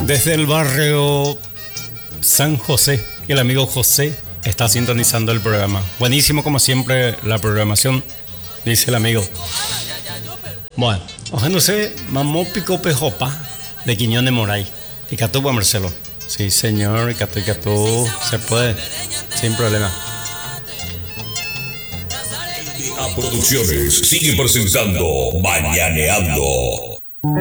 Desde el barrio San José, el amigo José está sintonizando el programa. Buenísimo como siempre la programación, dice el amigo. Bueno, ojalá no sé, mamó pico pejopa de Quiñones Moray. Y Catuba Marcelo. Sí, señor, y Catú, se puede, sin problema. A Producciones sigue presentando Mañaneando.